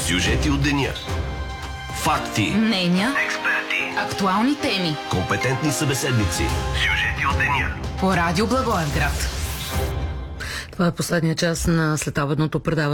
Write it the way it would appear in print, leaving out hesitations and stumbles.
Сюжети от деня. Факти. Мнения. Експерти. Актуални теми. Компетентни събеседници. Сюжети от деня. По радио Благоевград. Това е последния час на следобедното предаване